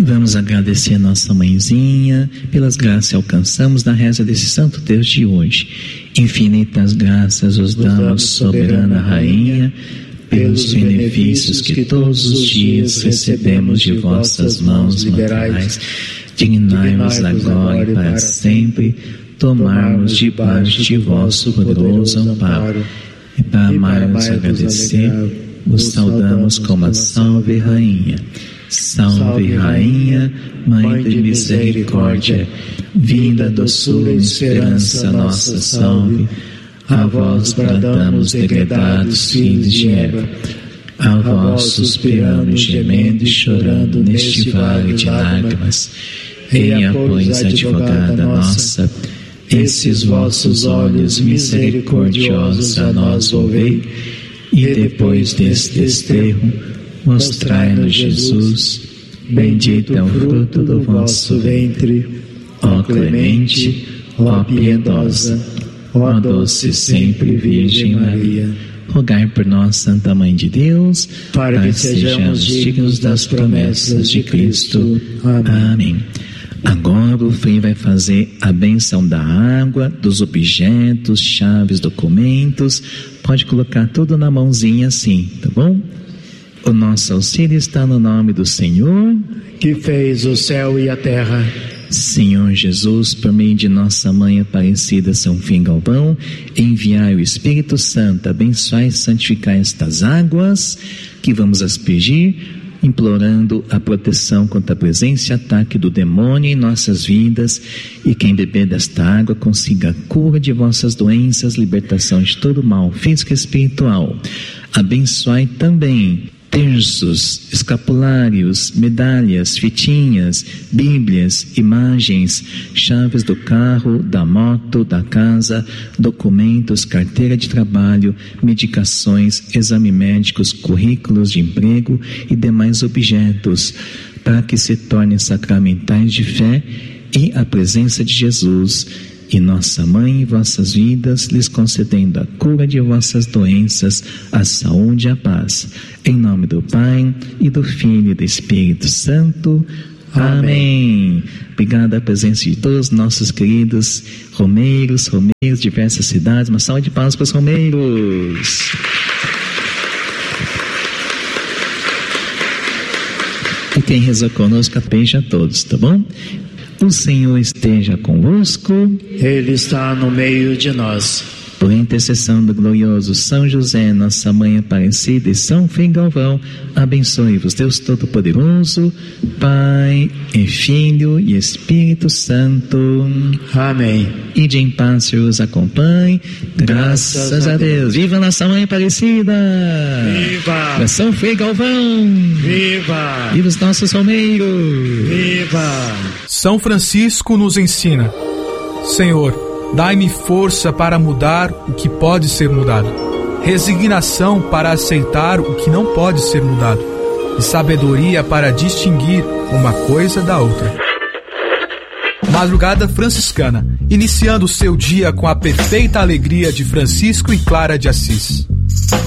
Vamos agradecer a nossa mãezinha pelas graças que alcançamos na reza desse santo Deus de hoje. Infinitas graças os damos, soberana Rainha, pelos benefícios que todos os dias recebemos de vossas mãos liberais. Dignai-vos agora e para sempre tomarmos debaixo de vosso poderoso amparo. E para mais agradecer, vos saudamos como a Salve Rainha. Salve Rainha, Mãe de misericórdia, vinda, doçura e esperança nossa, salve. A vós bradamos, degredados filhos de Eva, a vós suspiramos, gemendo e chorando neste vale de lágrimas. Eia, pois, advogada nossa, esses vossos olhos misericordiosos a nós volvei, e depois deste desterro mostrai-nos Jesus, bendito é o fruto do vosso ventre. Ó clemente, ó piedosa, ó doce sempre Virgem Maria, rogai por nós, Santa Mãe de Deus, para que sejamos dignos das promessas de Cristo. Amém. Agora o Frei vai fazer a bênção da água, dos objetos, chaves, documentos. Pode colocar tudo na mãozinha assim, tá bom? O nosso auxílio está no nome do Senhor, que fez o céu e a terra. Senhor Jesus, por meio de nossa Mãe Aparecida São Fim Galvão, enviai o Espírito Santo, abençoai e santificai estas águas que vamos aspergir, implorando a proteção contra a presença e ataque do demônio em nossas vidas, e quem beber desta água consiga a cura de vossas doenças, libertação de todo mal físico e espiritual. Abençoai também terços, escapulários, medalhas, fitinhas, bíblias, imagens, chaves do carro, da moto, da casa, documentos, carteira de trabalho, medicações, exame médicos, currículos de emprego e demais objetos, para que se tornem sacramentais de fé e a presença de Jesus e nossa Mãe em vossas vidas, lhes concedendo a cura de vossas doenças, a saúde e a paz. Em nome do Pai, e do Filho e do Espírito Santo. Amém. Obrigado à presença de todos os nossos queridos romeiros, de diversas cidades. Uma salva de palmas para os romeiros. E quem rezou conosco, beija a todos, tá bom? O Senhor esteja convosco. Ele está no meio de nós. Por intercessão do glorioso São José, nossa Mãe Aparecida e São Fim Galvão, abençoe-vos Deus Todo-Poderoso, Pai e Filho e Espírito Santo. Amém. Ide em paz, Senhor os acompanhe. Graças a Deus. Viva nossa Mãe Aparecida. Viva. Viva São Fim Galvão. Viva. Viva os nossos romeiros. Viva. São Francisco nos ensina: Senhor, dai-me força para mudar o que pode ser mudado, resignação para aceitar o que não pode ser mudado, e sabedoria para distinguir uma coisa da outra. Madrugada Franciscana, iniciando o seu dia com a perfeita alegria de Francisco e Clara de Assis.